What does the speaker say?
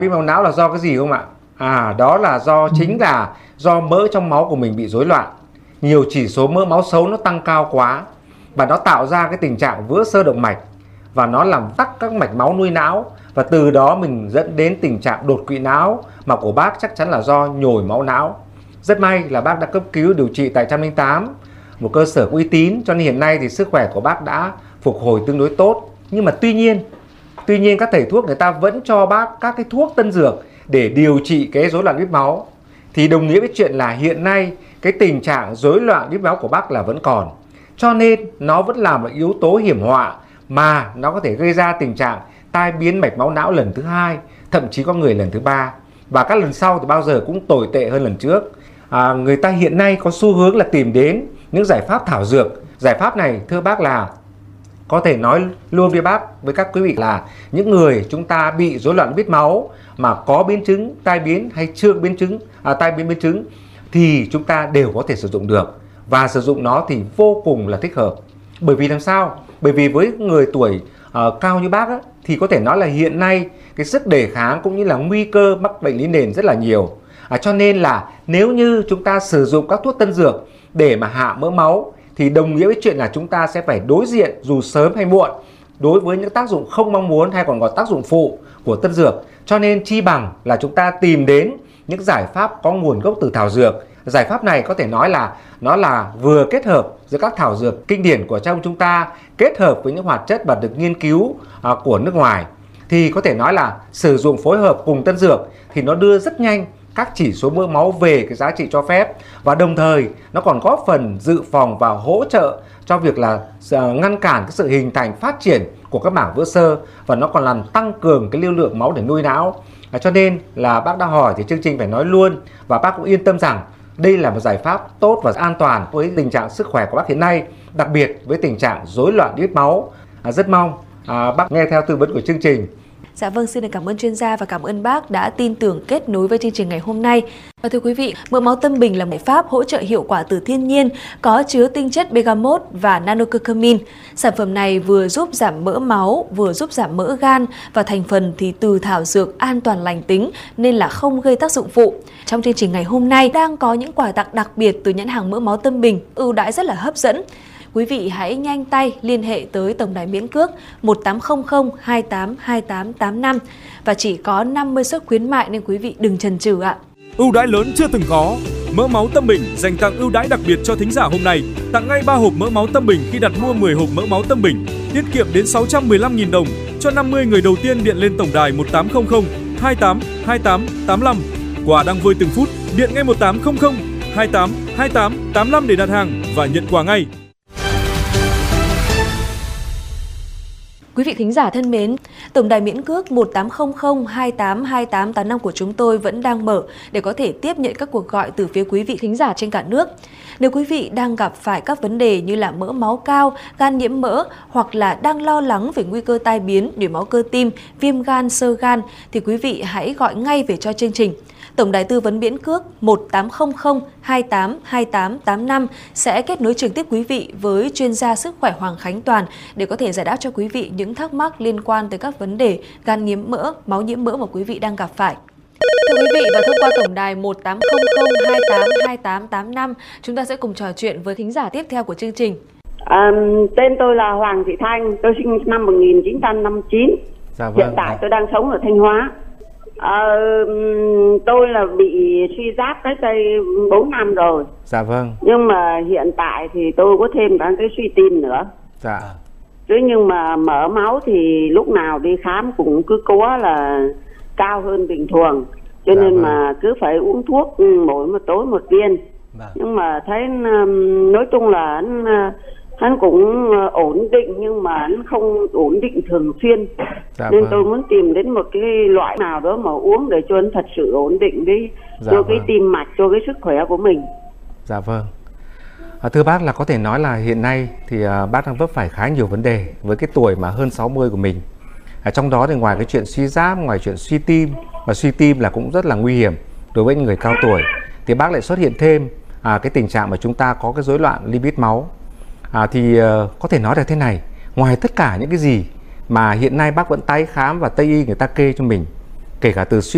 Lipid máu não là do cái gì không ạ? Đó là chính là do mỡ trong máu của mình bị rối loạn. Nhiều chỉ số mỡ máu xấu nó tăng cao quá và nó tạo ra cái tình trạng vữa xơ động mạch và nó làm tắc các mạch máu nuôi não, và từ đó mình dẫn đến tình trạng đột quỵ não, mà của bác chắc chắn là do nhồi máu não. Rất may là bác đã cấp cứu điều trị tại 108, một cơ sở uy tín, cho nên hiện nay thì sức khỏe của bác đã phục hồi tương đối tốt. Nhưng mà tuy nhiên các thầy thuốc người ta vẫn cho bác các cái thuốc tân dược để điều trị cái rối loạn lipid máu, thì đồng nghĩa với chuyện là hiện nay cái tình trạng rối loạn lipid máu của bác là vẫn còn, cho nên nó vẫn là một yếu tố hiểm họa mà nó có thể gây ra tình trạng tai biến mạch máu não lần thứ 2, thậm chí có người lần thứ 3, và các lần sau thì bao giờ cũng tồi tệ hơn lần trước. Người ta hiện nay có xu hướng là tìm đến những giải pháp thảo dược. Giải pháp này thưa bác là có thể nói luôn với bác, với các quý vị, là những người chúng ta bị rối loạn lipid máu mà có biến chứng tai biến hay chưa biến chứng tai biến chứng thì chúng ta đều có thể sử dụng được, và sử dụng nó thì vô cùng là thích hợp. Bởi vì làm sao? Bởi vì với người tuổi cao như bác thì có thể nói là hiện nay cái sức đề kháng cũng như là nguy cơ mắc bệnh lý nền rất là nhiều. Cho nên là nếu như chúng ta sử dụng các thuốc tân dược để mà hạ mỡ máu thì đồng nghĩa với chuyện là chúng ta sẽ phải đối diện dù sớm hay muộn đối với những tác dụng không mong muốn, hay còn gọi tác dụng phụ của tân dược. Cho nên chi bằng là chúng ta tìm đến những giải pháp có nguồn gốc từ thảo dược. Giải pháp này có thể nói là nó là vừa kết hợp giữa các thảo dược kinh điển của trong chúng ta kết hợp với những hoạt chất và được nghiên cứu của nước ngoài, thì có thể nói là sử dụng phối hợp cùng tân dược thì nó đưa rất nhanh các chỉ số mỡ máu về cái giá trị cho phép, và đồng thời nó còn góp phần dự phòng và hỗ trợ cho việc là ngăn cản cái sự hình thành phát triển của các mảng vữa xơ, và nó còn làm tăng cường cái lưu lượng máu để nuôi não. Cho nên là bác đã hỏi thì chương trình phải nói luôn, và bác cũng yên tâm rằng đây là một giải pháp tốt và an toàn với tình trạng sức khỏe của bác hiện nay, đặc biệt với tình trạng rối loạn lipid máu. Rất mong bác nghe theo tư vấn của chương trình. Dạ vâng, xin được cảm ơn chuyên gia và cảm ơn bác đã tin tưởng kết nối với chương trình ngày hôm nay. Và thưa quý vị, mỡ máu tâm bình là một pháp hỗ trợ hiệu quả từ thiên nhiên, có chứa tinh chất bergamot và nanocucumin. Sản phẩm này vừa giúp giảm mỡ máu, vừa giúp giảm mỡ gan, và thành phần thì từ thảo dược an toàn lành tính nên là không gây tác dụng phụ. Trong chương trình ngày hôm nay đang có những quà tặng đặc biệt từ nhãn hàng mỡ máu tâm bình, ưu đãi rất là hấp dẫn. Quý vị hãy nhanh tay liên hệ tới tổng đài miễn cước 1800 28 28 85 và chỉ có 50 suất khuyến mại nên quý vị đừng chần chừ ạ. Ưu đãi lớn chưa từng có. Mỡ máu tâm bình dành tặng ưu đãi đặc biệt cho thính giả hôm nay. Tặng ngay 3 hộp mỡ máu tâm bình khi đặt mua 10 hộp mỡ máu tâm bình. Tiết kiệm đến 615.000 đồng cho 50 người đầu tiên điện lên tổng đài 1800 28 28 85. Quà đang vơi từng phút, điện ngay 1800 28 28 85 để đặt hàng và nhận quà ngay. Quý vị thính giả thân mến, tổng đài miễn cước 1800 28 28 85 của chúng tôi vẫn đang mở để có thể tiếp nhận các cuộc gọi từ phía quý vị thính giả trên cả nước. Nếu quý vị đang gặp phải các vấn đề như là mỡ máu cao, gan nhiễm mỡ, hoặc là đang lo lắng về nguy cơ tai biến, nhồi máu cơ tim, viêm gan, xơ gan, thì quý vị hãy gọi ngay về cho chương trình. Tổng đài tư vấn miễn cước 1800 28 28 85 sẽ kết nối trực tiếp quý vị với chuyên gia sức khỏe Hoàng Khánh Toàn để có thể giải đáp cho quý vị những thắc mắc liên quan tới các vấn đề gan nhiễm mỡ, máu nhiễm mỡ mà quý vị đang gặp phải. Thưa quý vị, và thông qua tổng đài 1800 28 28 85, chúng ta sẽ cùng trò chuyện với thính giả tiếp theo của chương trình. Tên tôi là Hoàng Thị Thanh, tôi sinh năm 1959. Dạ vâng. Hiện tại tôi đang sống ở Thanh Hóa. Tôi là bị suy giáp cách đây 4 năm rồi. Dạ vâng. Nhưng mà hiện tại thì tôi có thêm cả cái suy tim nữa. Dạ. Thế nhưng mà mỡ máu thì lúc nào đi khám cũng cứ có là cao hơn bình thường. Cho nên mà cứ phải uống thuốc mỗi một tối một viên. Nhưng mà thấy nói chung là hắn cũng ổn định, nhưng mà hắn không ổn định thường xuyên. Nên tôi muốn tìm đến một cái loại nào đó mà uống để cho hắn thật sự ổn định cho cái tim mạch, cho cái sức khỏe của mình. Dạ vâng. Thưa bác, là có thể nói là hiện nay thì bác đang vấp phải khá nhiều vấn đề với cái tuổi mà hơn 60 của mình. Trong đó thì ngoài cái chuyện suy giáp, ngoài chuyện suy tim, và suy tim là cũng rất là nguy hiểm đối với những người cao tuổi, thì bác lại xuất hiện thêm cái tình trạng mà chúng ta có cái rối loạn lipid máu. Thì có thể nói là thế này, ngoài tất cả những cái gì mà hiện nay bác vẫn tái khám và Tây y người ta kê cho mình, kể cả từ suy